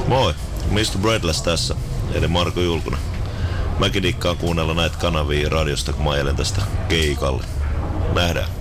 Moi, Mr. Breadless tässä, eli Marko Julkunen. Mäkin dikkaan kuunnella näitä kanavia radiosta, kun mä ajelen tästä keikalle. Nähdään.